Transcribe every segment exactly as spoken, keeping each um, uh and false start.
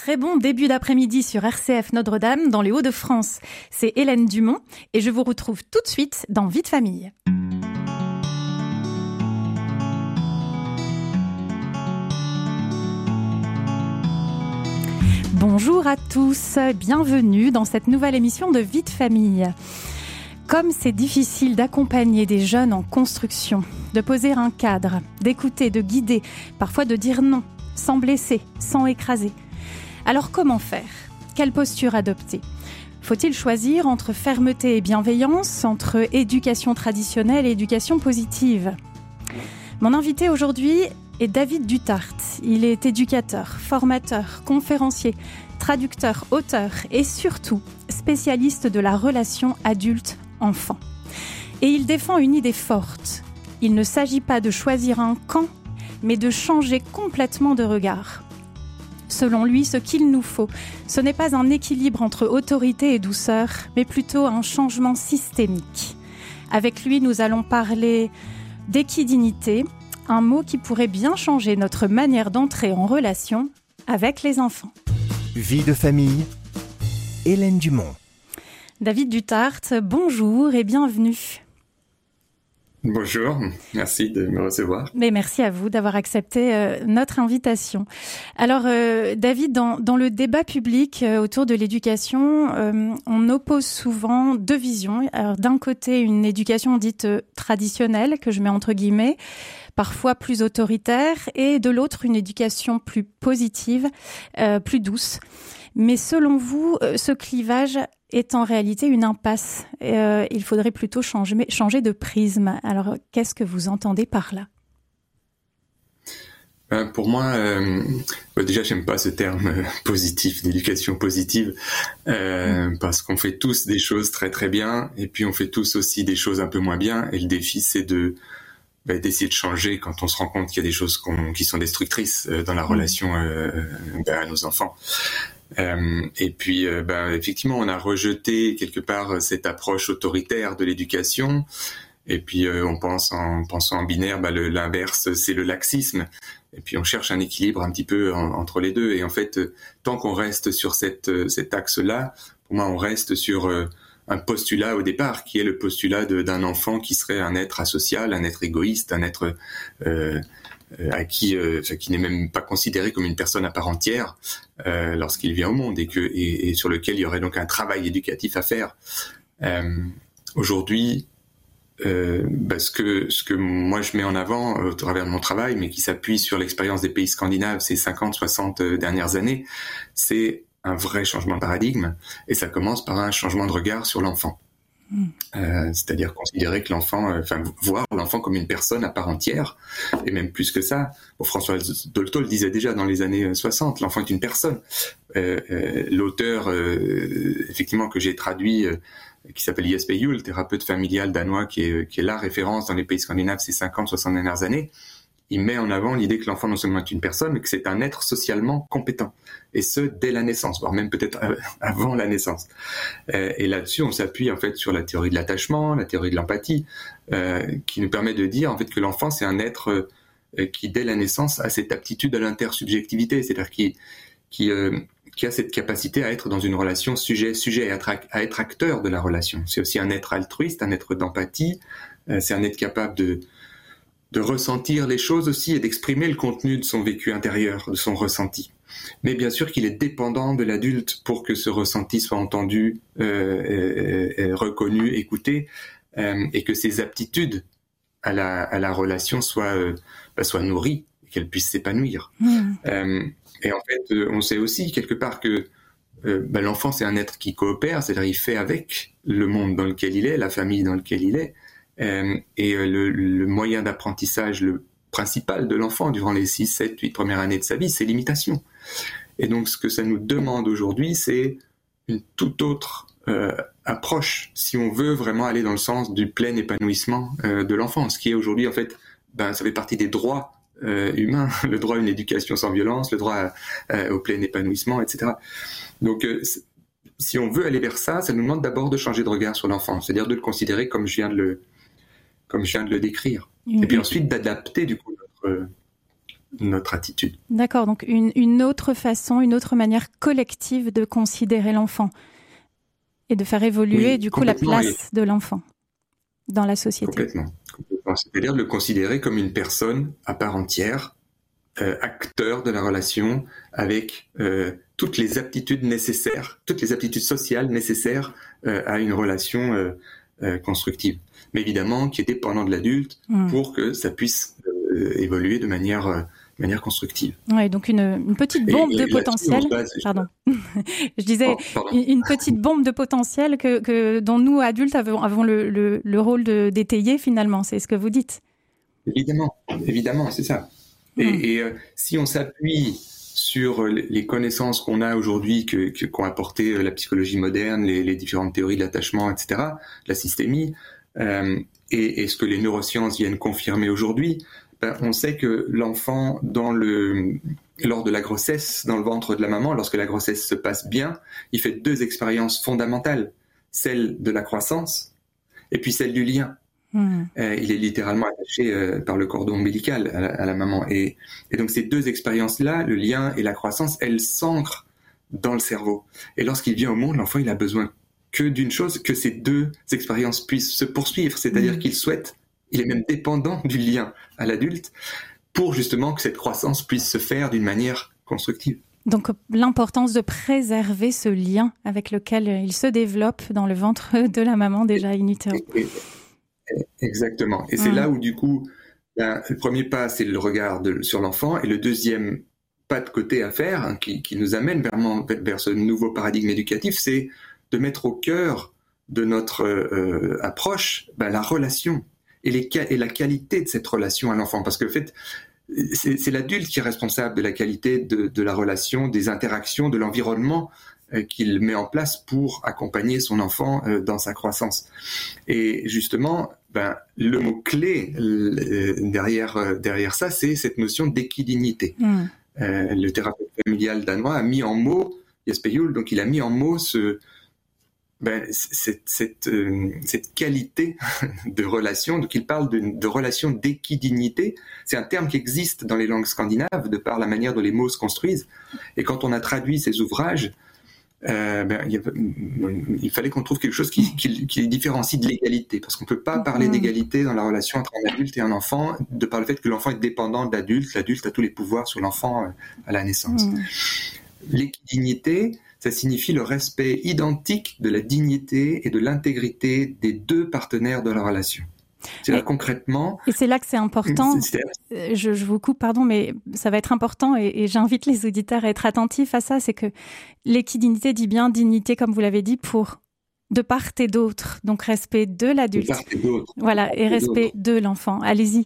très bon début d'après-midi sur R C F Notre-Dame dans les Hauts-de-France. C'est Hélène Dumont et je vous retrouve tout de suite dans Vie de famille. Bonjour à tous, bienvenue dans cette nouvelle émission de Vie de famille. Comme c'est difficile d'accompagner des jeunes en construction, de poser un cadre, d'écouter, de guider, parfois de dire non, sans blesser, sans écraser. Alors comment faire ? Quelle posture adopter ? Faut-il choisir entre fermeté et bienveillance, entre éducation traditionnelle et éducation positive ? Mon invité aujourd'hui est David Duthart. Il est éducateur, formateur, conférencier, traducteur, auteur et surtout spécialiste de la relation adulte-enfant. Et il défend une idée forte. Il ne s'agit pas de choisir un camp, mais de changer complètement de regard. Selon lui, ce qu'il nous faut, ce n'est pas un équilibre entre autorité et douceur, mais plutôt un changement systémique. Avec lui, nous allons parler d'équidignité, un mot qui pourrait bien changer notre manière d'entrer en relation avec les enfants. Vie de famille, Hélène Dumont. David Duthart, bonjour et bienvenue. Bonjour, merci de me recevoir. Mais merci à vous d'avoir accepté euh, notre invitation. Alors euh, David, dans, dans le débat public euh, autour de l'éducation, euh, on oppose souvent deux visions. Alors d'un côté, une éducation dite euh, traditionnelle, que je mets entre guillemets, parfois plus autoritaire, et de l'autre, une éducation plus positive, euh, plus douce. Mais selon vous, euh, ce clivage est en réalité une impasse. Euh, il faudrait plutôt changer, changer de prisme. Alors, qu'est-ce que vous entendez par là ? euh, Pour moi, euh, bah déjà, j'aime pas ce terme euh, positif, d'éducation positive, euh, mmh. parce qu'on fait tous des choses très très bien, et puis on fait tous aussi des choses un peu moins bien, et le défi, c'est de bah, d'essayer de changer quand on se rend compte qu'il y a des choses qu'on, qui sont destructrices euh, dans la relation euh, bah, à nos enfants. Euh, et puis, euh, ben, effectivement, on a rejeté quelque part cette approche autoritaire de l'éducation. Et puis, euh, on pense en pensant en binaire, ben, le, l'inverse, c'est le laxisme. Et puis, on cherche un équilibre un petit peu en, entre les deux. Et en fait, euh, tant qu'on reste sur cette, euh, cet axe-là, pour moi, on reste sur euh, un postulat au départ, qui est le postulat de, d'un enfant qui serait un être asocial, un être égoïste, un être euh, à qui, euh, qui n'est même pas considéré comme une personne à part entière euh, lorsqu'il vient au monde et, que, et, et sur lequel il y aurait donc un travail éducatif à faire. Euh, aujourd'hui, euh, bah, ce, que, ce que moi je mets en avant au travers de mon travail, mais qui s'appuie sur l'expérience des pays scandinaves ces cinquante soixante dernières années, c'est un vrai changement de paradigme, et ça commence par un changement de regard sur l'enfant. Euh, c'est-à-dire considérer que l'enfant, euh, enfin voir l'enfant comme une personne à part entière, et même plus que ça. Bon, François Dolto le disait déjà dans les années soixante, l'enfant est une personne. Euh, euh, l'auteur, euh, effectivement, que j'ai traduit, euh, qui s'appelle Jesper Juul, thérapeute familial danois, qui est, qui est la référence dans les pays scandinaves ces cinquante soixante dernières années, il met en avant l'idée que l'enfant non seulement est une personne, mais que c'est un être socialement compétent. Et ce, dès la naissance, voire même peut-être avant la naissance. Euh, et là-dessus, on s'appuie en fait sur la théorie de l'attachement, la théorie de l'empathie, euh, qui nous permet de dire en fait que l'enfant, c'est un être euh, qui, dès la naissance, a cette aptitude à l'intersubjectivité, c'est-à-dire qui, qui, euh, qui a cette capacité à être dans une relation sujet-sujet, à être, à être acteur de la relation. C'est aussi un être altruiste, un être d'empathie, euh, c'est un être capable de de ressentir les choses aussi et d'exprimer le contenu de son vécu intérieur, de son ressenti. Mais bien sûr qu'il est dépendant de l'adulte pour que ce ressenti soit entendu, euh, et, et reconnu, écouté, euh, et que ses aptitudes à la, à la relation soient, euh, bah, soient nourries, et qu'elles puissent s'épanouir. Mmh. Euh, et en fait, on sait aussi quelque part que euh, bah, l'enfant, c'est un être qui coopère, c'est-à-dire il fait avec le monde dans lequel il est, la famille dans laquelle il est. Euh, et euh, le, le moyen d'apprentissage le principal de l'enfant durant les six, sept, huit premières années de sa vie, c'est l'imitation. Et donc ce que ça nous demande aujourd'hui, c'est une toute autre euh, approche, si on veut vraiment aller dans le sens du plein épanouissement euh, de l'enfant. Ce qui est aujourd'hui, en fait, ben, ça fait partie des droits euh, humains, le droit à une éducation sans violence, le droit à, à, au plein épanouissement, et cetera. Donc euh, si on veut aller vers ça, ça nous demande d'abord de changer de regard sur l'enfant, c'est-à-dire de le considérer comme je viens de le comme je viens de le décrire. Mmh. Et puis ensuite d'adapter du coup notre, notre attitude. D'accord, donc une, une autre façon, une autre manière collective de considérer l'enfant et de faire évoluer, oui, du coup, la place de l'enfant dans la société. Complètement. complètement. C'est-à-dire de le considérer comme une personne à part entière, euh, acteur de la relation avec euh, toutes les aptitudes nécessaires, toutes les aptitudes sociales nécessaires euh, à une relation euh, euh, constructive. Mais évidemment, qui est dépendant de l'adulte mmh. pour que ça puisse euh, évoluer de manière, euh, de manière constructive. Oui, donc une, une petite bombe et, et de potentiel. Base, pardon. Je disais oh, pardon. une petite bombe de potentiel que, que dont nous adultes avons, avons le, le, le rôle de, d'étayer finalement. C'est ce que vous dites. Évidemment, évidemment, c'est ça. Mmh. Et, et euh, si on s'appuie sur les connaissances qu'on a aujourd'hui, que, que, qu'ont apporté la psychologie moderne, les, les différentes théories de l'attachement, et cetera, la systémie, euh, et, et ce que les neurosciences viennent confirmer aujourd'hui, ben, on sait que l'enfant, dans le, lors de la grossesse, dans le ventre de la maman, lorsque la grossesse se passe bien, il fait deux expériences fondamentales, celle de la croissance et puis celle du lien. Mmh. Euh, il est littéralement attaché euh, par le cordon ombilical à la, à la maman. Et, et donc ces deux expériences-là, le lien et la croissance, elles s'ancrent dans le cerveau. Et lorsqu'il vient au monde, l'enfant, il a besoin que d'une chose, que ces deux expériences puissent se poursuivre. C'est-à-dire mmh. qu'il souhaite, il est même dépendant du lien à l'adulte pour justement que cette croissance puisse se faire d'une manière constructive. Donc l'importance de préserver ce lien avec lequel il se développe dans le ventre de la maman déjà in utero. Et, et, Exactement. Et c'est mmh. là où, du coup, ben, le premier pas, c'est le regard de, sur l'enfant. Et le deuxième pas de côté à faire, hein, qui, qui nous amène vers, vers ce nouveau paradigme éducatif, c'est de mettre au cœur de notre euh, approche ben, la relation et, les, et la qualité de cette relation à l'enfant. Parce que, en fait, c'est, c'est l'adulte qui est responsable de la qualité de, de la relation, des interactions, de l'environnement qu'il met en place pour accompagner son enfant dans sa croissance. Et justement, ben, le mot-clé derrière, derrière ça, c'est cette notion d'équidignité. Mmh. Euh, le thérapeute familial danois a mis en mots, Jesper Juul, donc il a mis en mots ce, ben, cette, cette, euh, cette qualité de relation. Donc il parle de, de relation d'équidignité. C'est un terme qui existe dans les langues scandinaves de par la manière dont les mots se construisent. Et quand on a traduit ces ouvrages, Euh, ben, il, y a, il fallait qu'on trouve quelque chose qui, qui, qui les différencie de l'égalité, parce qu'on ne peut pas parler d'égalité dans la relation entre un adulte et un enfant de par le fait que l'enfant est dépendant de l'adulte, l'adulte a tous les pouvoirs sur l'enfant à la naissance. Mmh. L'équidignité, ça signifie le respect identique de la dignité et de l'intégrité des deux partenaires de la relation. C'est là, concrètement. Et c'est là que c'est important. C'est, c'est... Je, je vous coupe, pardon, mais ça va être important et, et j'invite les auditeurs à être attentifs à ça. C'est que l'équidignité dit bien dignité, comme vous l'avez dit, pour de part et d'autre. Donc respect de l'adulte. De part et d'autre. Voilà, et respect de l'enfant. Allez-y.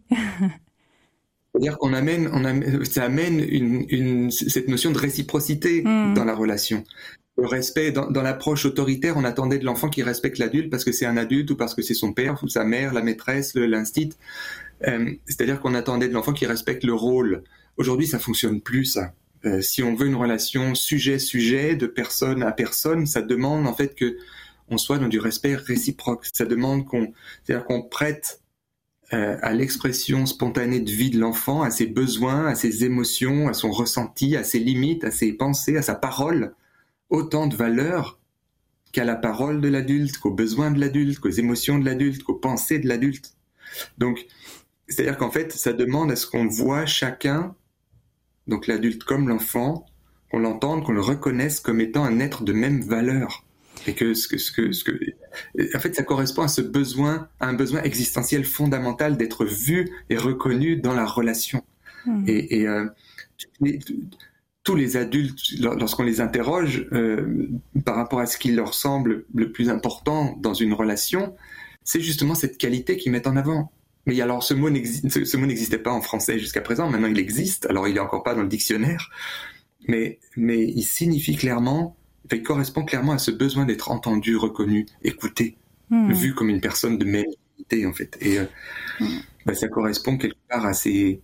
C'est-à-dire qu'on amène, on amène, ça amène une, une, cette notion de réciprocité mmh. dans la relation. Le respect, dans, dans l'approche autoritaire, on attendait de l'enfant qu'il respecte l'adulte parce que c'est un adulte ou parce que c'est son père ou sa mère, la maîtresse, le, l'instit. Euh, c'est-à-dire qu'on attendait de l'enfant qu'il respecte le rôle. Aujourd'hui, ça fonctionne plus, ça. Euh, si on veut une relation sujet-sujet, de personne à personne, ça demande en fait que on soit dans du respect réciproque. Ça demande qu'on, c'est-à-dire qu'on prête euh, à l'expression spontanée de vie de l'enfant, à ses besoins, à ses émotions, à son ressenti, à ses limites, à ses pensées, à sa parole, autant de valeur qu'à la parole de l'adulte, qu'aux besoins de l'adulte, qu'aux émotions de l'adulte, qu'aux pensées de l'adulte. Donc, c'est-à-dire qu'en fait, ça demande à ce qu'on voit chacun, donc l'adulte comme l'enfant, qu'on l'entende, qu'on le reconnaisse comme étant un être de même valeur. Et que ce que, ce que, ce que, en fait, ça correspond à ce besoin, à un besoin existentiel fondamental d'être vu et reconnu dans la relation. Mmh. Et, et euh, les, tous les adultes, lorsqu'on les interroge euh, par rapport à ce qui leur semble le plus important dans une relation, c'est justement cette qualité qu'ils mettent en avant. Mais alors, ce mot, ce, ce mot n'existait pas en français jusqu'à présent. Maintenant, il existe. Alors, il est encore pas dans le dictionnaire, mais mais il signifie clairement, il correspond clairement à ce besoin d'être entendu, reconnu, écouté, mmh. vu comme une personne de même dignité, en fait. Et euh, mmh. ben, ça correspond quelque part à ces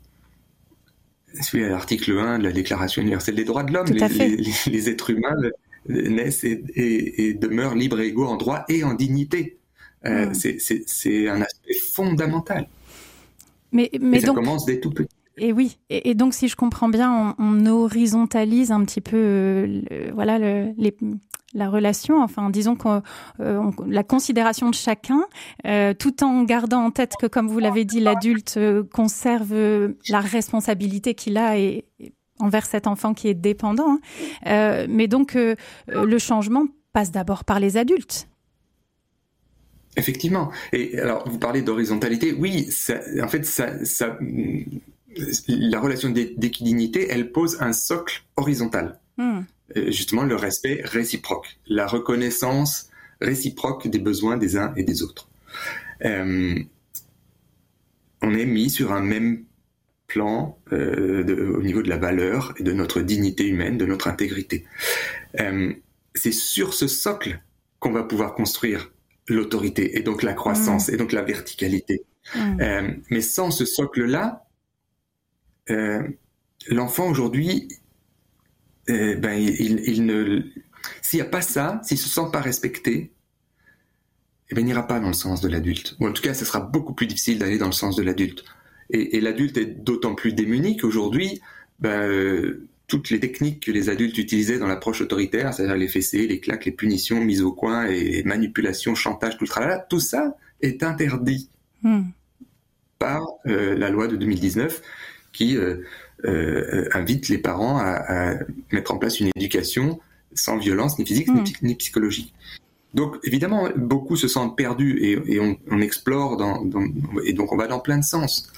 C'est à l'article un de la Déclaration universelle des droits de l'homme. Les, les, les, les êtres humains naissent et, et, et demeurent libres et égaux en droit et en dignité. Euh, mmh. c'est, c'est, c'est un aspect fondamental. Mais, mais et ça donc, commence dès tout petit. Et oui, et, et donc si je comprends bien, on, on horizontalise un petit peu euh, le, voilà, le, les, la relation, enfin disons que euh, la considération de chacun, euh, tout en gardant en tête que, comme vous l'avez dit, l'adulte euh, conserve euh, la responsabilité qu'il a et, et envers cet enfant qui est dépendant. Hein. Euh, mais donc euh, le changement passe d'abord par les adultes. Effectivement. Et alors, vous parlez d'horizontalité. Oui, ça, en fait, ça, ça, la relation d'équidinité, elle pose un socle horizontal. Mm. Justement, le respect réciproque, la reconnaissance réciproque des besoins des uns et des autres. Euh, on est mis sur un même plan euh, de, au niveau de la valeur et de notre dignité humaine, de notre intégrité. Euh, c'est sur ce socle qu'on va pouvoir construire l'autorité et donc la croissance mmh. et donc la verticalité. Mmh. Euh, mais sans ce socle-là, euh, l'enfant aujourd'hui, euh, ben, il, il ne, s'il n'y a pas ça, s'il ne se sent pas respecté, eh ben, il n'ira pas dans le sens de l'adulte. Ou en tout cas, ce sera beaucoup plus difficile d'aller dans le sens de l'adulte. Et, et l'adulte est d'autant plus démuni qu'aujourd'hui, ben, euh, toutes les techniques que les adultes utilisaient dans l'approche autoritaire, c'est-à-dire les fessées, les claques, les punitions, mises au coin et manipulation, chantage, tout le tralala, tout ça est interdit mmh. par euh, la loi de deux mille dix-neuf qui euh, euh, invite les parents à, à mettre en place une éducation sans violence ni physique mmh. ni, ni psychologique. Donc évidemment, beaucoup se sentent perdus et, et on, on explore dans, dans, et donc on va dans plein de sens.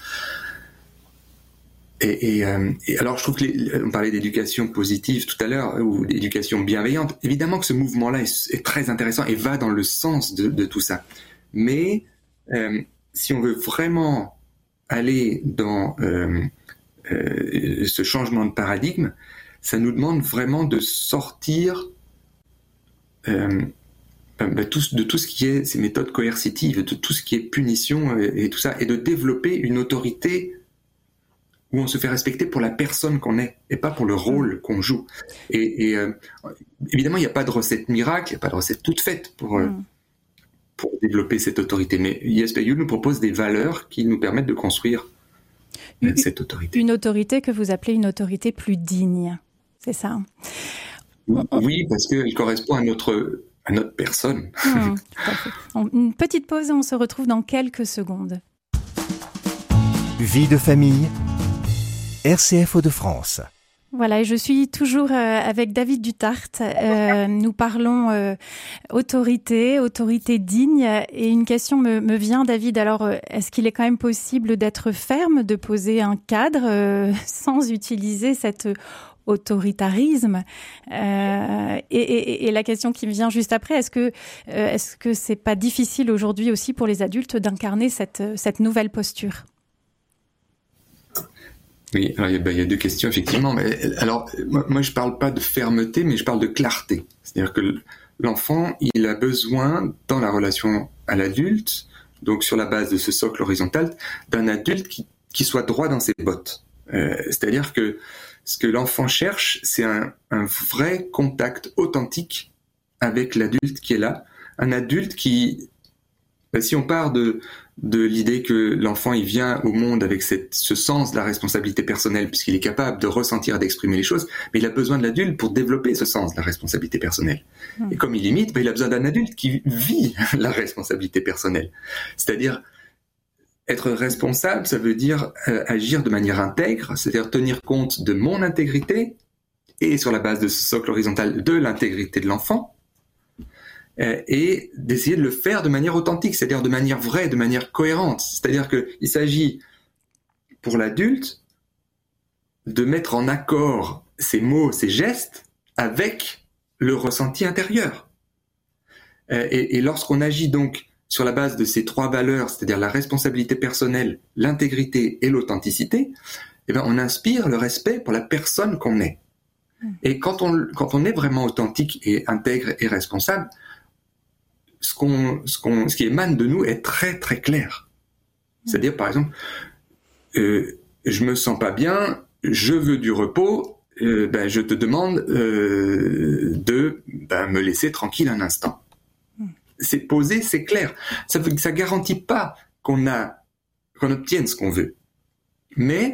Et, et, euh, et alors, je trouve que les, on parlait d'éducation positive tout à l'heure ou d'éducation bienveillante. Évidemment que ce mouvement-là est, est très intéressant et va dans le sens de, de tout ça. Mais euh, si on veut vraiment aller dans euh, euh, ce changement de paradigme, ça nous demande vraiment de sortir euh, de tout, de tout ce qui est ces méthodes coercitives, de tout ce qui est punition et, et tout ça, et de développer une autorité où on se fait respecter pour la personne qu'on est et pas pour le rôle qu'on joue. Et, et euh, évidemment, il n'y a pas de recette miracle, il n'y a pas de recette toute faite pour, euh, mm. pour développer cette autorité. Mais I S P U nous propose des valeurs qui nous permettent de construire euh, une, cette autorité. Une autorité que vous appelez une autorité plus digne, c'est ça? Oui, parce qu'elle correspond à notre, à notre personne. Mm, une petite pause et on se retrouve dans quelques secondes. Vie de famille, R C F Hauts-de-France. Voilà, et je suis toujours euh, avec David Dutart. Euh, nous parlons euh, autorité, autorité digne. Et une question me, me vient, David. Alors, est-ce qu'il est quand même possible d'être ferme, de poser un cadre euh, sans utiliser cet autoritarisme euh, et, et, et la question qui me vient juste après, est-ce que euh, est-ce que c'est pas difficile aujourd'hui aussi pour les adultes d'incarner cette cette nouvelle posture? Oui, alors il y, a, ben, il y a deux questions, effectivement. Mais, alors, moi, moi, je parle pas de fermeté, mais je parle de clarté. C'est-à-dire que l'enfant, il a besoin, dans la relation à l'adulte, donc sur la base de ce socle horizontal, d'un adulte qui, qui soit droit dans ses bottes. Euh, c'est-à-dire que ce que l'enfant cherche, c'est un, un vrai contact authentique avec l'adulte qui est là. Un adulte qui... Si on part de, de l'idée que l'enfant il vient au monde avec cette, ce sens de la responsabilité personnelle, puisqu'il est capable de ressentir et d'exprimer les choses, mais il a besoin de l'adulte pour développer ce sens de la responsabilité personnelle. Mmh. Et comme il imite, ben, il a besoin d'un adulte qui vit la responsabilité personnelle. C'est-à-dire, être responsable, ça veut dire euh, agir de manière intègre, c'est-à-dire tenir compte de mon intégrité et sur la base de ce socle horizontal de l'intégrité de l'enfant, et d'essayer de le faire de manière authentique, c'est-à-dire de manière vraie, de manière cohérente. C'est-à-dire qu'il s'agit, pour l'adulte, de mettre en accord ses mots, ses gestes, avec le ressenti intérieur. Et, et lorsqu'on agit donc sur la base de ces trois valeurs, c'est-à-dire la responsabilité personnelle, l'intégrité et l'authenticité, eh bien, on inspire le respect pour la personne qu'on est. Et quand on, quand on est vraiment authentique et intègre et responsable, Ce, qu'on, ce, qu'on, ce qui émane de nous est très très clair. C'est-à-dire, par exemple, euh, je me sens pas bien, je veux du repos, euh, ben, je te demande euh, de ben, me laisser tranquille un instant. C'est posé, c'est clair. Ça ne ça garantit pas qu'on, a, qu'on obtienne ce qu'on veut. Mais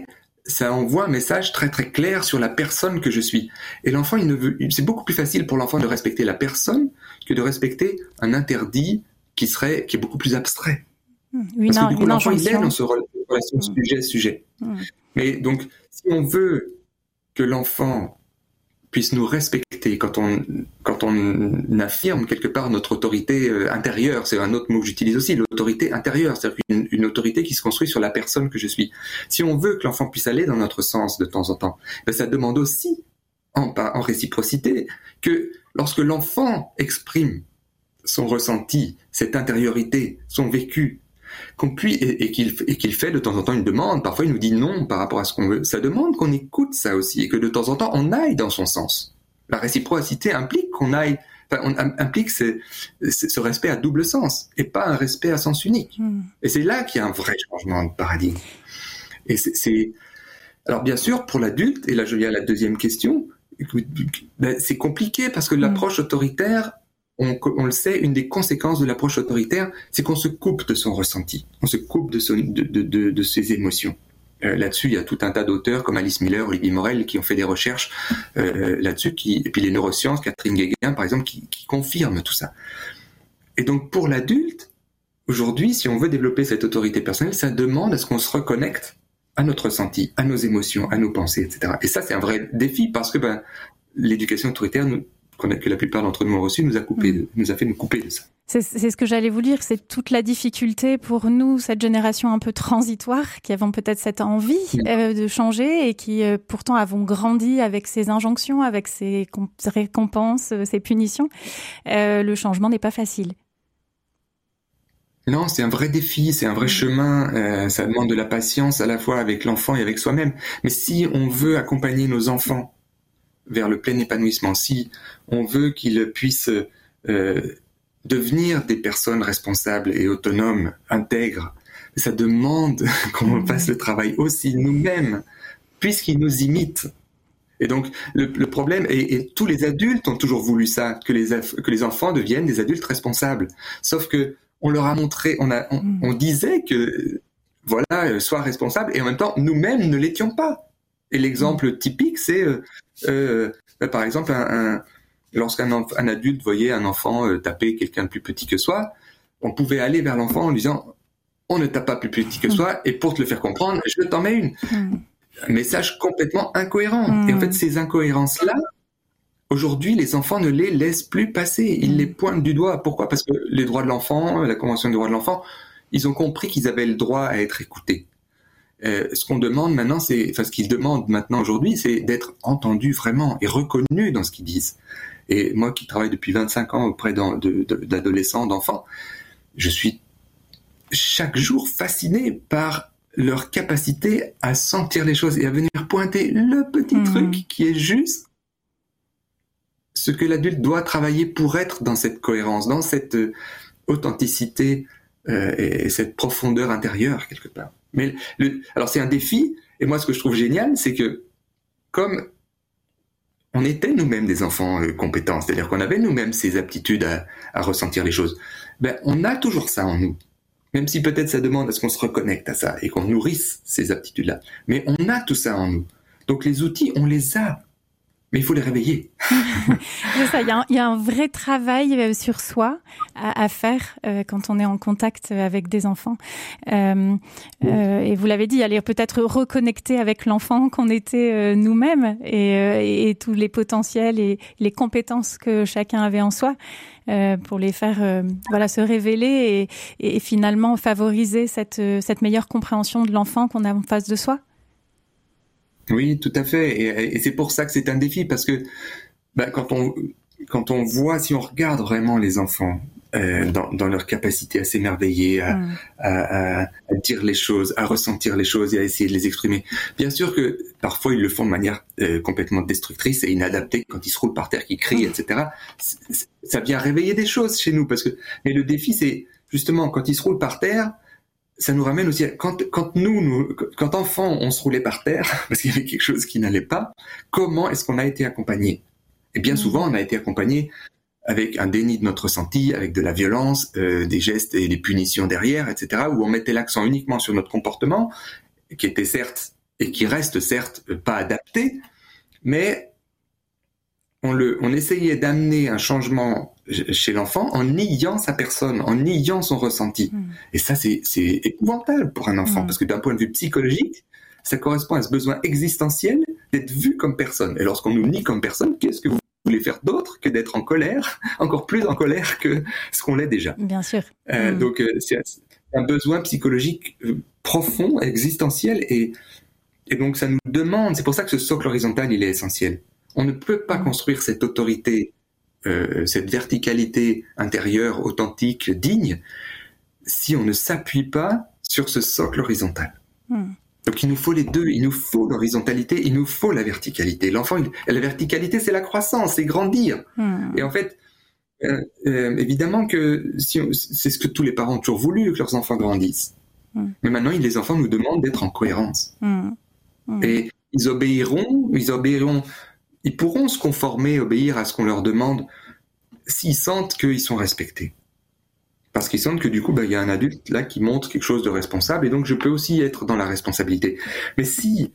ça envoie un message très très clair sur la personne que je suis. Et l'enfant, il ne veut, c'est beaucoup plus facile pour l'enfant de respecter la personne que de respecter un interdit qui serait, qui est beaucoup plus abstrait. Une, Parce que du coup, l'enfant, injonction. il est dans ce relation sujet-sujet. Mmh. Mais donc, si on veut que l'enfant puisse nous respecter quand on, quand on affirme quelque part notre autorité euh, intérieure, c'est un autre mot que j'utilise aussi, l'autorité intérieure, c'est-à-dire une, une autorité qui se construit sur la personne que je suis. Si on veut que l'enfant puisse aller dans notre sens de temps en temps, ben ça demande aussi, en, en réciprocité, que lorsque l'enfant exprime son ressenti, cette intériorité, son vécu, qu'on puisse, et, et, qu'il, et qu'il fait de temps en temps une demande, parfois il nous dit non par rapport à ce qu'on veut, ça demande qu'on écoute ça aussi, et que de temps en temps on aille dans son sens. La réciprocité implique qu'on aille, enfin, on, implique ce, ce respect à double sens, et pas un respect à sens unique. Mm. Et c'est là qu'il y a un vrai changement de paradigme. Et c'est, c'est... Alors bien sûr, pour l'adulte, et là je viens à la deuxième question, ben, c'est compliqué parce que mm. l'approche autoritaire, On, on le sait, une des conséquences de l'approche autoritaire, c'est qu'on se coupe de son ressenti, on se coupe de, son, de, de, de, de ses émotions. Euh, là-dessus, il y a tout un tas d'auteurs comme Alice Miller, Olivier Morel, qui ont fait des recherches euh, là-dessus, qui, et puis les neurosciences, Catherine Guéguin, par exemple, qui, qui confirment tout ça. Et donc, pour l'adulte, aujourd'hui, si on veut développer cette autorité personnelle, ça demande à ce qu'on se reconnecte à notre ressenti, à nos émotions, à nos pensées, et cetera. Et ça, c'est un vrai défi, parce que ben, l'éducation autoritaire nous que la plupart d'entre nous ont reçu, nous a coupé, mmh. nous a fait nous couper de ça. C'est, c'est ce que j'allais vous dire, c'est toute la difficulté pour nous, cette génération un peu transitoire, qui avons peut-être cette envie mmh. euh, de changer et qui euh, pourtant avons grandi avec ces injonctions, avec ces comp- récompenses, ces punitions. Euh, le changement n'est pas facile. Non, c'est un vrai défi, c'est un vrai mmh. chemin. Euh, ça demande de la patience à la fois avec l'enfant et avec soi-même. Mais si on veut accompagner nos enfants vers le plein épanouissement, si on veut qu'ils puissent euh, devenir des personnes responsables et autonomes, intègres, ça demande qu'on fasse le travail aussi nous-mêmes, puisqu'ils nous imitent. Et donc, le, le problème, et, et tous les adultes ont toujours voulu ça, que les, que les enfants deviennent des adultes responsables. Sauf que on leur a montré, on, a, on, on disait que, voilà, sois responsable, et en même temps, nous-mêmes ne l'étions pas. Et l'exemple typique, c'est, euh, euh, par exemple, un, un, lorsqu'un enf- un adulte voyait un enfant euh, taper quelqu'un de plus petit que soi, on pouvait aller vers l'enfant en lui disant « on ne tape pas plus petit que soi, et pour te le faire comprendre, je t'en mets une mm. ». Un message complètement incohérent. Mm. Et en fait, ces incohérences-là, aujourd'hui, les enfants ne les laissent plus passer. Ils mm. les pointent du doigt. Pourquoi ? Parce que les droits de l'enfant, la Convention des droits de l'enfant, ils ont compris qu'ils avaient le droit à être écoutés. Euh, ce qu'on demande maintenant, c'est, enfin, ce qu'ils demandent maintenant aujourd'hui, c'est d'être entendus vraiment et reconnus dans ce qu'ils disent. Et moi, qui travaille depuis vingt-cinq ans auprès de, de, d'adolescents, d'enfants, je suis chaque jour fasciné par leur capacité à sentir les choses et à venir pointer le petit mmh. truc qui est juste ce que l'adulte doit travailler pour être dans cette cohérence, dans cette euh, authenticité euh, et, et cette profondeur intérieure quelque part. Mais le, alors c'est un défi, et moi ce que je trouve génial, c'est que comme on était nous-mêmes des enfants euh, compétents, c'est-à-dire qu'on avait nous-mêmes ces aptitudes à, à ressentir les choses, ben on a toujours ça en nous, même si peut-être ça demande à ce qu'on se reconnecte à ça et qu'on nourrisse ces aptitudes-là. Mais on a tout ça en nous. Donc les outils, on les a. Mais il faut les réveiller. C'est ça, il y a un, il y a un vrai travail sur soi à, à faire euh, quand on est en contact avec des enfants. Euh, euh, et vous l'avez dit, aller peut-être reconnecter avec l'enfant qu'on était euh, nous-mêmes et, euh, et, et tous les potentiels et les compétences que chacun avait en soi euh, pour les faire euh, voilà, se révéler et, et finalement favoriser cette, cette meilleure compréhension de l'enfant qu'on a en face de soi. Oui, tout à fait. Et, et c'est pour ça que c'est un défi, parce que bah, quand on quand on voit, si on regarde vraiment les enfants euh, dans, dans leur capacité à s'émerveiller, à, mmh. à, à, à dire les choses, à ressentir les choses et à essayer de les exprimer. Bien sûr que parfois ils le font de manière euh, complètement destructrice et inadaptée, quand ils se roulent par terre, qu'ils crient, mmh. et cetera. C'est, ça vient réveiller des choses chez nous, parce que. Mais le défi, c'est justement quand ils se roulent par terre. Ça nous ramène aussi à, quand, quand nous, nous, quand enfants, on se roulait par terre, parce qu'il y avait quelque chose qui n'allait pas, comment est-ce qu'on a été accompagné ? Et bien mmh. souvent, on a été accompagné avec un déni de notre ressenti, avec de la violence, euh, des gestes et des punitions derrière, et cetera, où on mettait l'accent uniquement sur notre comportement, qui était certes et qui reste certes pas adapté, mais on, le, on essayait d'amener un changement chez l'enfant en niant sa personne, en niant son ressenti. Mmh. Et ça, c'est, c'est épouvantable pour un enfant, mmh. parce que d'un point de vue psychologique, ça correspond à ce besoin existentiel d'être vu comme personne. Et lorsqu'on nous nie comme personne, qu'est-ce que vous voulez faire d'autre que d'être en colère, encore plus en colère que ce qu'on l'est déjà. Bien sûr. Euh, mmh. Donc, euh, c'est un besoin psychologique profond, existentiel, et, et donc ça nous demande, c'est pour ça que ce socle horizontal, il est essentiel. On ne peut pas construire cette autorité, euh, cette verticalité intérieure, authentique, digne, si on ne s'appuie pas sur ce socle horizontal. Mmh. Donc il nous faut les deux, il nous faut l'horizontalité, il nous faut la verticalité. L'enfant, il, la verticalité, c'est la croissance, c'est grandir. Mmh. Et en fait, euh, euh, évidemment que si on, c'est ce que tous les parents ont toujours voulu, que leurs enfants grandissent. Mmh. Mais maintenant, les enfants nous demandent d'être en cohérence. Mmh. Mmh. Et ils obéiront, ils obéiront, ils pourront se conformer, obéir à ce qu'on leur demande s'ils sentent qu'ils sont respectés. Parce qu'ils sentent que du coup, bah, y a un adulte là qui montre quelque chose de responsable et donc je peux aussi être dans la responsabilité. Mais si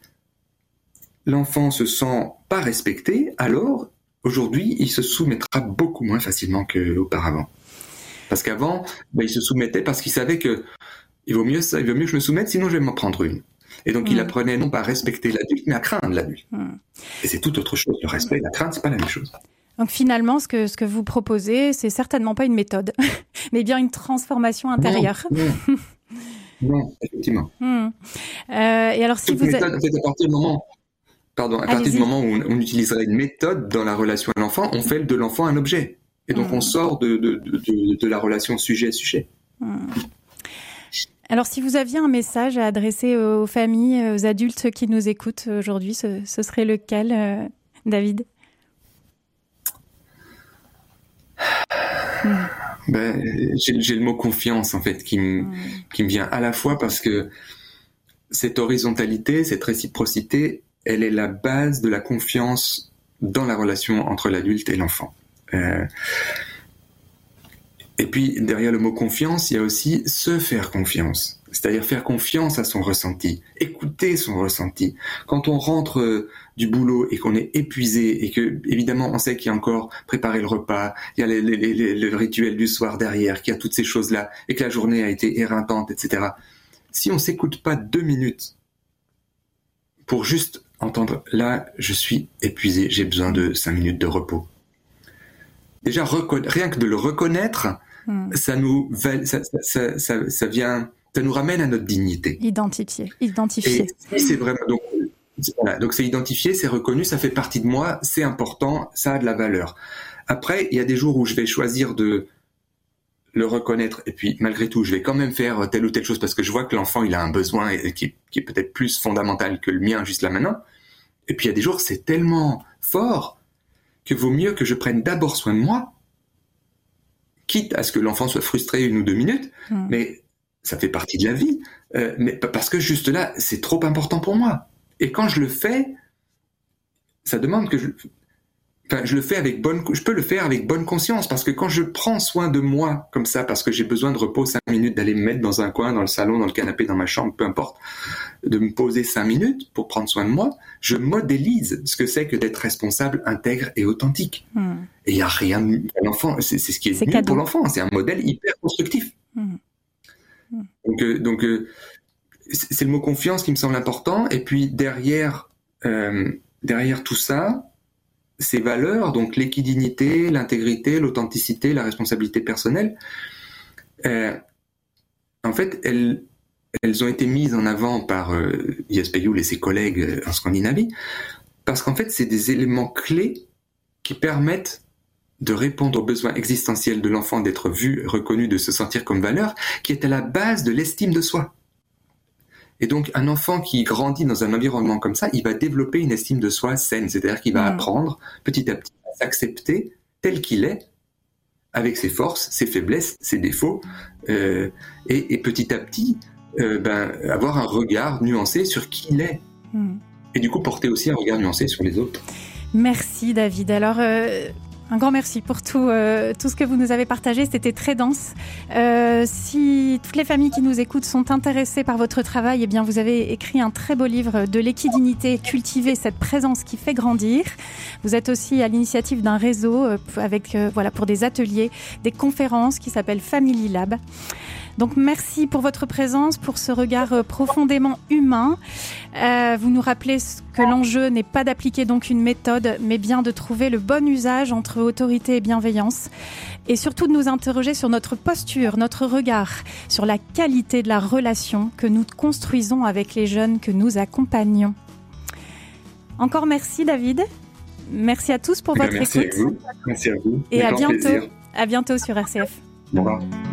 l'enfant se sent pas respecté, alors aujourd'hui, il se soumettra beaucoup moins facilement qu'auparavant. Parce qu'avant, bah, il se soumettait parce qu'il savait que il vaut mieux ça, il vaut mieux que je me soumette, sinon je vais m'en prendre une. Et donc mmh. il apprenait non pas à respecter l'adulte, mais à craindre l'adulte. Mmh. Et c'est tout autre chose. Le respect et la crainte, c'est pas la même chose. Donc finalement, ce que, ce que vous proposez, c'est certainement pas une méthode, mais bien une transformation intérieure. Non, non. non effectivement. Mmh. Euh, et alors si Toute vous méthode, a... en fait, à partir du moment, pardon, à partir du moment où on, on utiliserait une méthode dans la relation à l'enfant, on fait de l'enfant un objet. Et donc mmh. on sort de, de, de, de, de la relation sujet-sujet. Mmh. Alors, si vous aviez un message à adresser aux familles, aux adultes qui nous écoutent aujourd'hui, ce, ce serait lequel, euh, David ? hmm. ben, j'ai, j'ai le mot confiance, en fait, qui me, hmm. qui me vient à la fois parce que cette horizontalité, cette réciprocité, elle est la base de la confiance dans la relation entre l'adulte et l'enfant. Euh, Et puis, derrière le mot confiance, il y a aussi se faire confiance. C'est-à-dire faire confiance à son ressenti, écouter son ressenti. Quand on rentre euh, du boulot et qu'on est épuisé et que, évidemment, on sait qu'il y a encore préparé le repas, il y a les, les, les, le rituel du soir derrière, qu'il y a toutes ces choses-là et que la journée a été éreintante, et cetera. Si on s'écoute pas deux minutes pour juste entendre « là, je suis épuisé, j'ai besoin de cinq minutes de repos », déjà, reconna- rien que de le reconnaître, mmh. ça nous, ça, ça, ça, ça vient, ça nous ramène à notre dignité. Identifier, identifier. Et si c'est vraiment, donc, c'est, voilà, donc c'est identifié, c'est reconnu, ça fait partie de moi, c'est important, ça a de la valeur. Après, il y a des jours où je vais choisir de le reconnaître, et puis malgré tout, je vais quand même faire telle ou telle chose parce que je vois que l'enfant, il a un besoin et, qui, qui est peut-être plus fondamental que le mien juste là maintenant. Et puis il y a des jours, c'est tellement fort que vaut mieux que je prenne d'abord soin de moi, quitte à ce que l'enfant soit frustré une ou deux minutes, mmh. mais ça fait partie de la vie, euh, mais parce que juste là, c'est trop important pour moi. Et quand je le fais, ça demande que je... Enfin, je le fais avec bonne... Je peux le faire avec bonne conscience, parce que quand je prends soin de moi, comme ça, parce que j'ai besoin de repos cinq minutes, d'aller me mettre dans un coin, dans le salon, dans le canapé, dans ma chambre, peu importe, de me poser cinq minutes pour prendre soin de moi, je modélise ce que c'est que d'être responsable, intègre et authentique. Mmh. Et il n'y a rien de... L'enfant, c'est, c'est ce qui est, c'est mieux pour l'enfant, c'est un modèle hyper constructif. Mmh. Mmh. Donc, euh, donc euh, c'est, c'est le mot confiance qui me semble important, et puis derrière, euh, derrière tout ça, ces valeurs, donc l'équidignité, l'intégrité, l'authenticité, la responsabilité personnelle, euh, en fait, elles, elles ont été mises en avant par euh, Jesper Juul et ses collègues euh, en Scandinavie, parce qu'en fait, c'est des éléments clés qui permettent de répondre aux besoins existentiels de l'enfant, d'être vu, reconnu, de se sentir comme valeur, qui est à la base de l'estime de soi. Et donc, un enfant qui grandit dans un environnement comme ça, il va développer une estime de soi saine. C'est-à-dire qu'il va mmh. apprendre petit à petit à s'accepter tel qu'il est, avec ses forces, ses faiblesses, ses défauts, euh, et, et petit à petit, euh, ben, avoir un regard nuancé sur qui il est. Mmh. Et du coup, porter aussi un regard nuancé sur les autres. Merci David. Alors, euh, Un grand merci pour tout, euh, tout ce que vous nous avez partagé. C'était très dense. Euh, si toutes les familles qui nous écoutent sont intéressées par votre travail, eh bien, vous avez écrit un très beau livre de l'équidignité, cultiver cette présence qui fait grandir. Vous êtes aussi à l'initiative d'un réseau euh, avec, euh, voilà, pour des ateliers, des conférences qui s'appellent Family Lab. Donc merci pour votre présence, pour ce regard profondément humain. Euh, vous nous rappelez que l'enjeu n'est pas d'appliquer donc une méthode, mais bien de trouver le bon usage entre autorité et bienveillance. Et surtout de nous interroger sur notre posture, notre regard, sur la qualité de la relation que nous construisons avec les jeunes que nous accompagnons. Encore merci David. Merci à tous pour votre merci écoute. À vous. Merci à vous. Et à bientôt. Plaisir. À bientôt sur R C F. Au revoir.